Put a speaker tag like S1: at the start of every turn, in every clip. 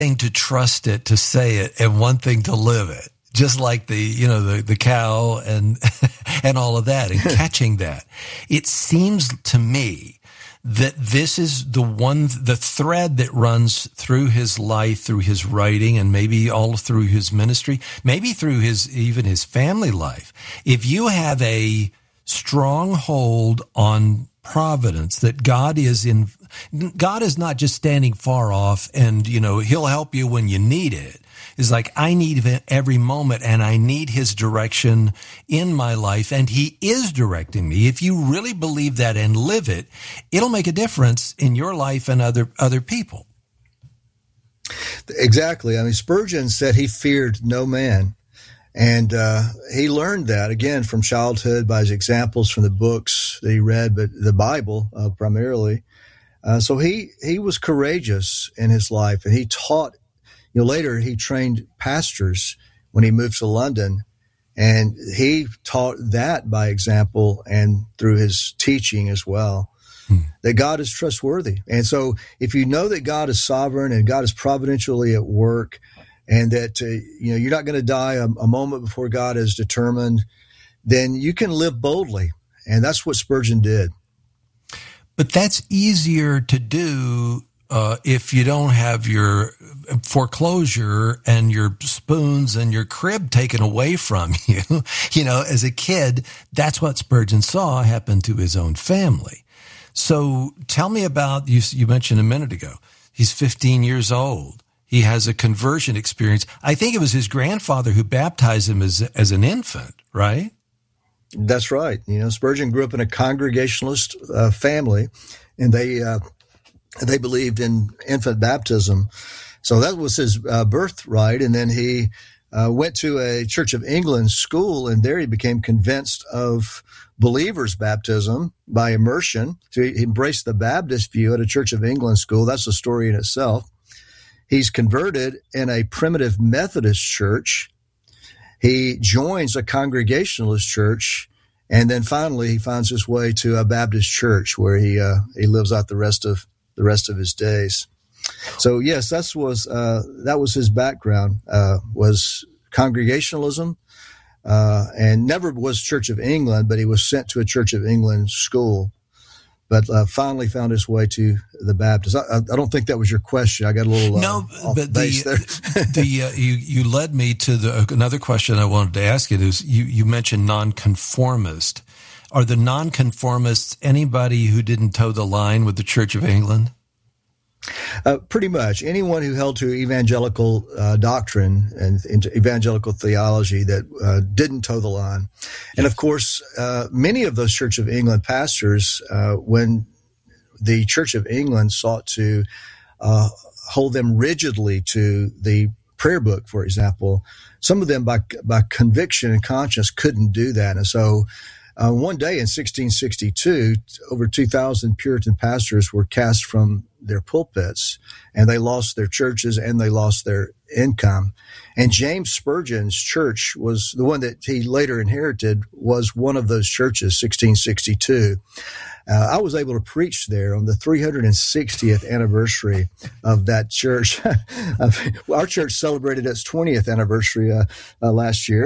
S1: thing to trust it, to say it, and one thing to live it. Just like the cow and and all of that, and catching that. It seems to me that this is the thread that runs through his life, through his writing, and maybe all through his ministry, maybe through even his family life. If you have a strong hold on providence, that God is not just standing far off and, he'll help you when you need it. It's like, I need him every moment, and I need his direction in my life, and he is directing me. If you really believe that and live it, it'll make a difference in your life and other people.
S2: Exactly. I mean, Spurgeon said he feared no man. And he learned that, again, from childhood by his examples from the books that he read, but the Bible primarily. So he was courageous in his life, and he taught. Later he trained pastors when he moved to London, and he taught that by example and through his teaching as well, that God is trustworthy. And so if you know that God is sovereign and God is providentially at work, and that, you're not going to die a moment before God is determined, then you can live boldly. And that's what Spurgeon did.
S1: But that's easier to do if you don't have your foreclosure and your spoons and your crib taken away from you. As a kid, that's what Spurgeon saw happen to his own family. So tell me about, you mentioned a minute ago, he's 15 years old. He has a conversion experience. I think it was his grandfather who baptized him as an infant, right?
S2: That's right. Spurgeon grew up in a Congregationalist family, and they believed in infant baptism. So that was his birthright. And then he went to a Church of England school, and there he became convinced of believers' baptism by immersion. So he embraced the Baptist view at a Church of England school. That's a story in itself. He's converted in a primitive Methodist church. He joins a Congregationalist church, and then finally he finds his way to a Baptist church where he lives out the rest of his days. So yes, that was his background, was Congregationalism, and never was Church of England, but he was sent to a Church of England school, but finally found his way to the Baptist. I don't think that was your question. I got a little off base there.
S1: You led me to another question I wanted to ask you. Is you mentioned nonconformist. Are the nonconformists anybody who didn't toe the line with the Church of England?
S2: Pretty much anyone who held to evangelical doctrine and into evangelical theology that didn't toe the line. And of course, many of those Church of England pastors, when the Church of England sought to hold them rigidly to the prayer book, for example, some of them by conviction and conscience couldn't do that. And so one day in 1662, over 2,000 Puritan pastors were cast from their pulpits, and they lost their churches and they lost their income. And James Spurgeon's church was the one that he later inherited, was one of those churches, 1662. I was able to preach there on the 360th anniversary of that church. Our church celebrated its 20th anniversary last year.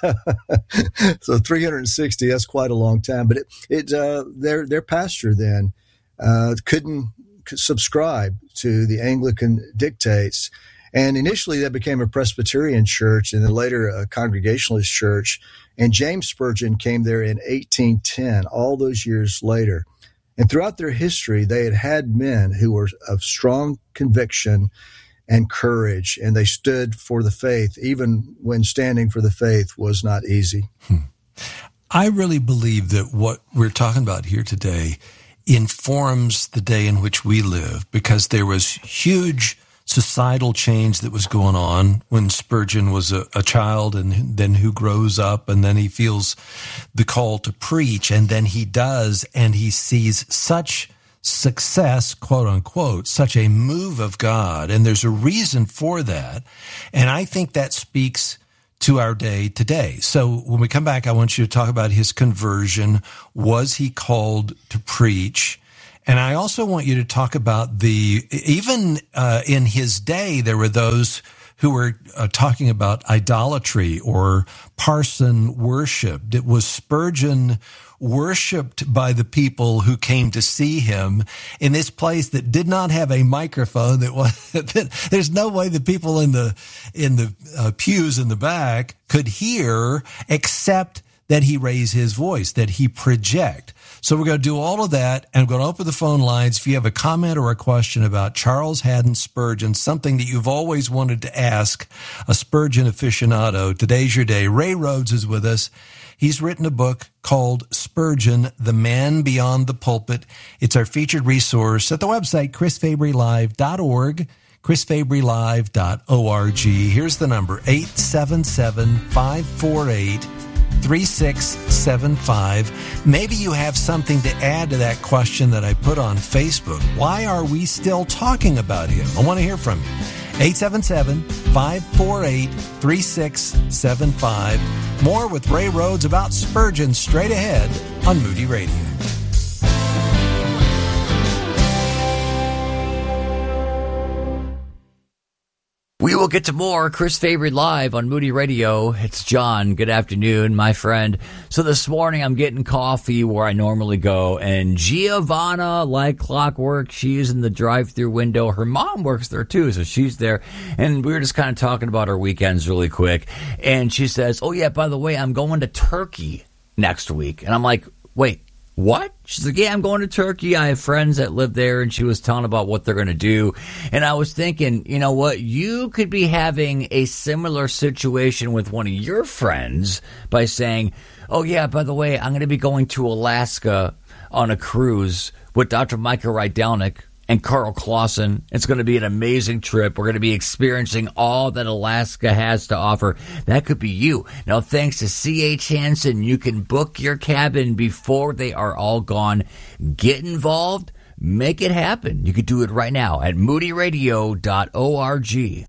S2: So 360, that's quite a long time. But their pastor then couldn't subscribe to the Anglican dictates. And initially that became a Presbyterian church, and then later a Congregationalist church. And James Spurgeon came there in 1810, all those years later. And throughout their history, they had men who were of strong conviction and courage, and they stood for the faith, even when standing for the faith was not easy.
S1: I really believe that what we're talking about here today informs the day in which we live, because there was huge societal change that was going on when Spurgeon was a child, and then who grows up, and then he feels the call to preach, and then he does, and he sees such success, quote unquote, such a move of God, and there's a reason for that. And I think that speaks to our day today. So when we come back, I want you to talk about his conversion. Was he called to preach? And I also want you to talk about even in his day, there were those who were talking about idolatry or parson worship. It was Spurgeon worshipped by the people who came to see him in this place that did not have a microphone. There's no way the people in the pews in the back could hear except that he raise his voice, that he project. So we're going to do all of that, and I'm going to open the phone lines. If you have a comment or a question about Charles Haddon Spurgeon, something that you've always wanted to ask a Spurgeon aficionado, today's your day. Ray Rhodes is with us. He's written a book called Spurgeon, The Man Beyond the Pulpit. It's our featured resource at the website, chrisfabrylive.org, chrisfabrylive.org. Here's the number, 877-548-3675. Maybe you have something to add to that question that I put on Facebook. Why are we still talking about him? I want to hear from you. 877-548-3675. More with Ray Rhodes about Spurgeon straight ahead on Moody Radio.
S3: We will get to more Chris Fabry Live on Moody Radio. It's John. Good afternoon, my friend. So this morning I'm getting coffee where I normally go, and Giovanna, like clockwork, she's in the drive-through window. Her mom works there too, so she's there. And we were just kind of talking about our weekends really quick. And she says, oh yeah, by the way, I'm going to Turkey next week. And I'm like, wait, what? She's like, yeah, I'm going to Turkey. I have friends that live there, and she was telling about what they're going to do. And I was thinking, you know what? You could be having a similar situation with one of your friends by saying, oh, yeah, by the way, I'm going to be going to Alaska on a cruise with Dr. Micah Rydelnik and Carl Clausen. It's going to be an amazing trip. We're going to be experiencing all that Alaska has to offer. That could be you. Now, thanks to C.H. Hansen, you can book your cabin before they are all gone. Get involved. Make it happen. You can do it right now at moodyradio.org.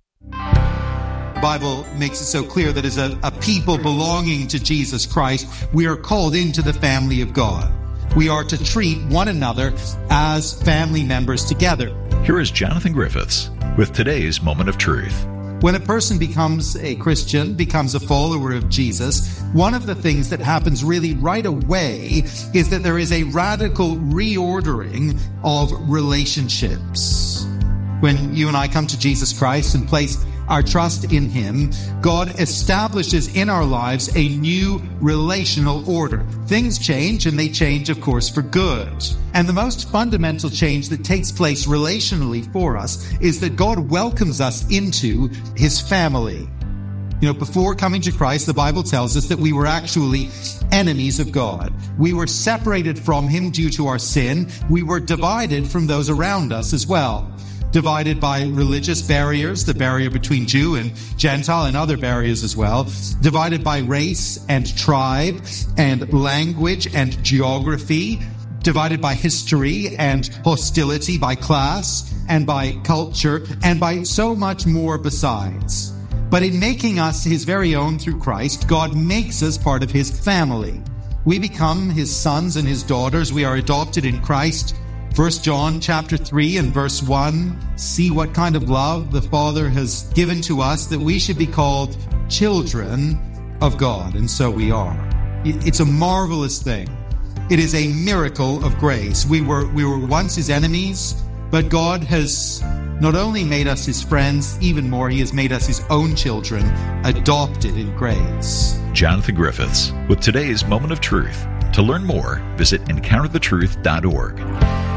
S4: The Bible makes it so clear that as a people belonging to Jesus Christ, we are called into the family of God. We are to treat one another as family members together.
S5: Here is Jonathan Griffiths with today's Moment of Truth.
S4: When a person becomes a Christian, becomes a follower of Jesus, one of the things that happens really right away is that there is a radical reordering of relationships. When you and I come to Jesus Christ and place our trust in Him, God establishes in our lives a new relational order. Things change, and they change, of course, for good. And the most fundamental change that takes place relationally for us is that God welcomes us into His family. You know, before coming to Christ, the Bible tells us that we were actually enemies of God. We were separated from Him due to our sin. We were divided from those around us as well. Divided by religious barriers, the barrier between Jew and Gentile, and other barriers as well. Divided by race and tribe and language and geography. Divided by history and hostility, by class and by culture, and by so much more besides. But in making us His very own through Christ, God makes us part of His family. We become His sons and His daughters. We are adopted in Christ. 1 John chapter 3 and verse 1, see what kind of love the Father has given to us that we should be called children of God. And so we are. It's a marvelous thing. It is a miracle of grace. We were once His enemies, but God has not only made us His friends, even more, He has made us His own children, adopted in grace.
S5: Jonathan Griffiths with today's Moment of Truth. To learn more, visit encounterthetruth.org.